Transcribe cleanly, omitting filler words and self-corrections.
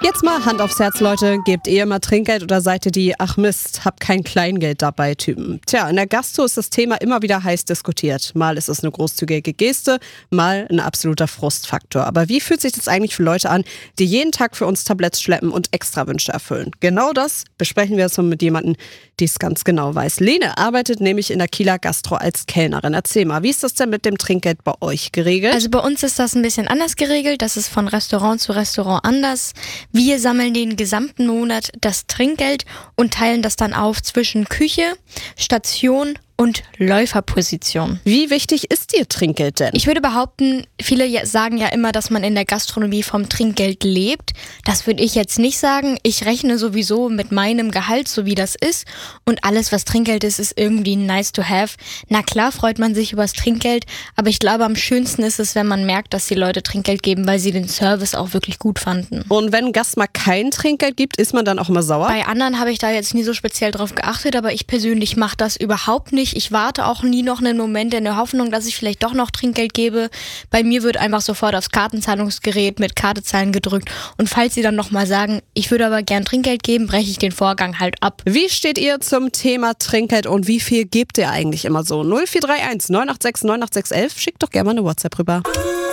Jetzt mal Hand aufs Herz, Leute. Gebt ihr immer Trinkgeld oder seid ihr die ach Mist, hab kein Kleingeld dabei Typen? Tja, in der Gastro ist das Thema immer wieder heiß diskutiert. Mal ist es eine großzügige Geste, mal ein absoluter Frustfaktor. Aber wie fühlt sich das eigentlich für Leute an, die jeden Tag für uns Tabletts schleppen und Extrawünsche erfüllen? Genau das besprechen wir jetzt mal mit jemandem, die es ganz genau weiß. Lene arbeitet nämlich in der Kieler Gastro als Kellnerin. Erzähl mal, wie ist das denn mit dem Trinkgeld bei euch geregelt? Also bei uns ist das ein bisschen anders geregelt. Das ist von Restaurant zu Restaurant anders. Wir sammeln den gesamten Monat das Trinkgeld und teilen das dann auf zwischen Küche, Station und Läuferposition. Wie wichtig ist dir Trinkgeld denn? Ich würde behaupten, viele sagen ja immer, dass man in der Gastronomie vom Trinkgeld lebt. Das würde ich jetzt nicht sagen. Ich rechne sowieso mit meinem Gehalt, so wie das ist. Und alles, was Trinkgeld ist, ist irgendwie nice to have. Na klar freut man sich über das Trinkgeld, aber ich glaube, am schönsten ist es, wenn man merkt, dass die Leute Trinkgeld geben, weil sie den Service auch wirklich gut fanden. Und wenn ein Gast mal kein Trinkgeld gibt, ist man dann auch immer sauer? Bei anderen habe ich da jetzt nie so speziell drauf geachtet, aber ich persönlich mache das überhaupt nicht. Ich warte auch nie noch einen Moment in der Hoffnung, dass ich vielleicht doch noch Trinkgeld gebe. Bei mir wird einfach sofort aufs Kartenzahlungsgerät mit Karte zahlen gedrückt. Und falls sie dann nochmal sagen, ich würde aber gern Trinkgeld geben, breche ich den Vorgang halt ab. Wie steht ihr zum Thema Trinkgeld und wie viel gebt ihr eigentlich immer so? 0431 986 98611, schickt doch gerne mal eine WhatsApp rüber.